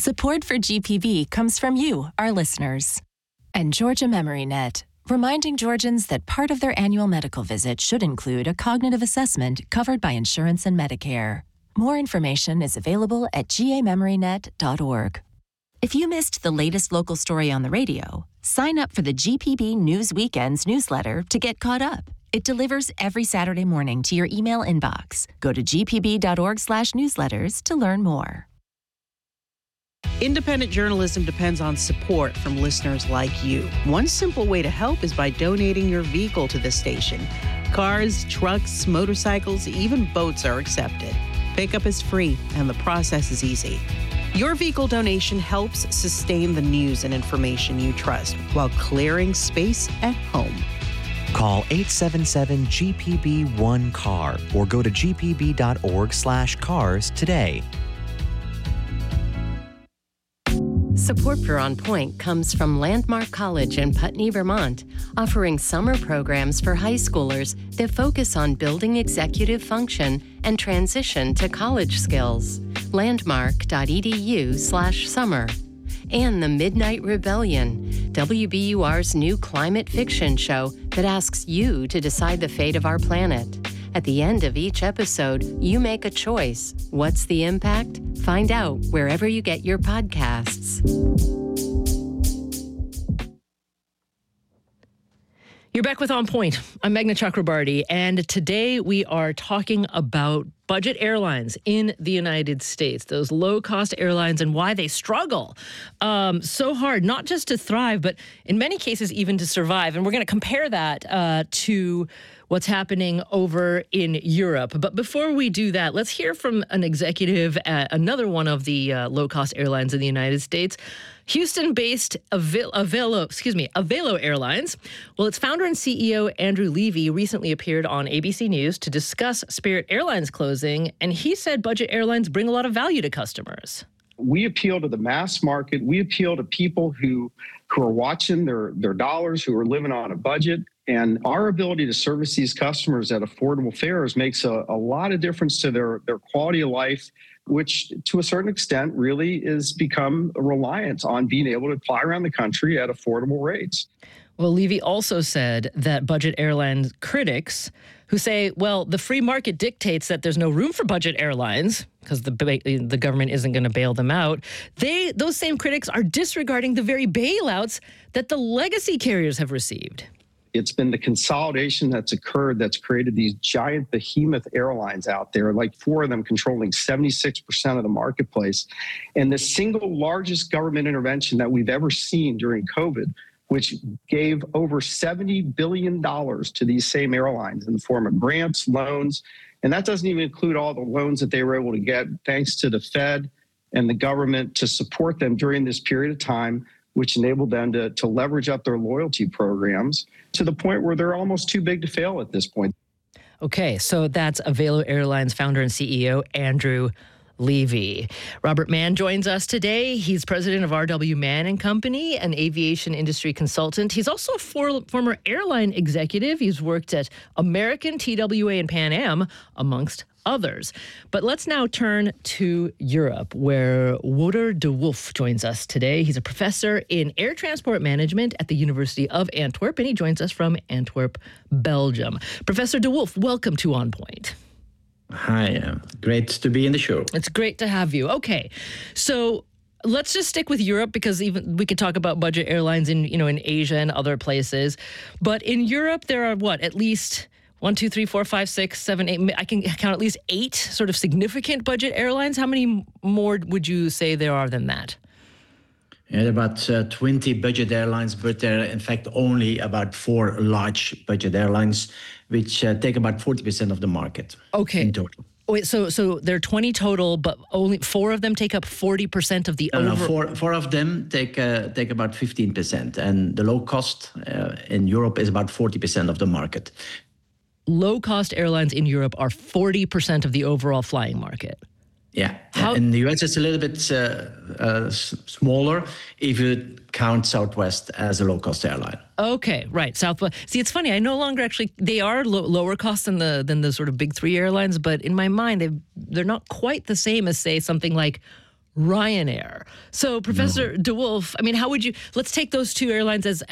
Support for GPB comes from you, our listeners. And Georgia MemoryNet, reminding Georgians that part of their annual medical visit should include a cognitive assessment covered by insurance and Medicare. More information is available at gamemorynet.org. If you missed the latest local story on the radio, sign up for the GPB News Weekends newsletter to get caught up. It delivers every Saturday morning to your email inbox. Go to gpb.org/newsletters to learn more. Independent journalism depends on support from listeners like you. One simple way to help is by donating your vehicle to this station. Cars, trucks, motorcycles, even boats are accepted. Pickup is free, and the process is easy. Your vehicle donation helps sustain the news and information you trust while clearing space at home. Call 877-GPB-1-CAR or go to gpb.org/cars today. Support for On Point comes from Landmark College in Putney, Vermont, offering summer programs for high schoolers that focus on building executive function and transition to college skills. Landmark.edu/summer. And The Midnight Rebellion, WBUR's new climate fiction show that asks you to decide the fate of our planet. At the end of each episode, you make a choice. What's the impact? Find out wherever you get your podcasts. You're back with On Point. I'm Meghna Chakrabarty, and today we are talking about budget airlines in the United States, those low-cost airlines and why they struggle so hard, not just to thrive, but in many cases even to survive. And we're going to compare that to what's happening over in Europe. But before we do that, let's hear from an executive at another one of the low-cost airlines in the United States, Houston-based Avelo Airlines. Well, its founder and CEO, Andrew Levy, recently appeared on ABC News to discuss Spirit Airlines closing, and he said budget airlines bring a lot of value to customers. We appeal to the mass market. We appeal to people who are watching their dollars, who are living on a budget. And our ability to service these customers at affordable fares makes a lot of difference to their quality of life, which to a certain extent really is become a reliance on being able to fly around the country at affordable rates. Well, Levy also said that budget airline critics who say, well, the free market dictates that there's no room for budget airlines because the government isn't going to bail them out. Those same critics are disregarding the very bailouts that the legacy carriers have received. It's been the consolidation that's occurred that's created these giant behemoth airlines out there, like 4 of them controlling 76% of the marketplace. And the single largest government intervention that we've ever seen during COVID, which gave over $70 billion to these same airlines in the form of grants, loans, and that doesn't even include all the loans that they were able to get thanks to the Fed and the government to support them during this period of time, which enabled them to leverage up their loyalty programs to the point where they're almost too big to fail at this point. Okay, so that's Avelo Airlines founder and CEO Andrew Levy. Robert Mann joins us today. He's president of R.W. Mann & Company, an aviation industry consultant. He's also a former airline executive. He's worked at American, TWA, and Pan Am, amongst others. But let's now turn to Europe, where Wouter de Wolf joins us today. He's a professor in air transport management at the University of Antwerp, and he joins us from Antwerp, Belgium. Professor de Wolf, welcome to On Point. Hi, great to be in the show. It's great to have you. Okay, so let's just stick with Europe because even we could talk about budget airlines in Asia and other places. But in Europe, there are at least 1, 2, 3, 4, 5, 6, 7, 8. I can count at least 8 sort of significant budget airlines. How many more would you say there are than that? There are about 20 budget airlines, but there are in fact only about 4 large budget airlines, which take about 40% of the market. Okay. In total. Wait, so there are 20 total, but only 4 of them take up 40% of the No, 4 of them take about 15%, and the low cost in Europe is about 40% of the market. Low-cost airlines in Europe are 40% of the overall flying market. Yeah. In the US, it's a little bit smaller if you count Southwest as a low-cost airline. Okay, right. Southwest. See, it's funny. I no longer actually, they are lower cost than the sort of big 3 airlines, but in my mind, they're not quite the same as, say, something like Ryanair. So, Professor DeWolf, I mean, how would you, let's take those two airlines as